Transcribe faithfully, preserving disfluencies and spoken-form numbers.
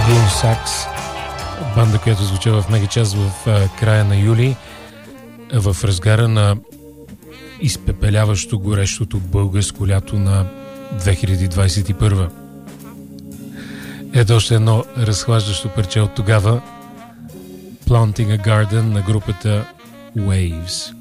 Сакс, банда, която звуча в мегачас в а, края на юли, в разгара на изпепеляващо горещото българско лято на две хиляди двадесет и първа. Ето още едно разхлаждащо парче от тогава, Planting a Garden на групата Waves.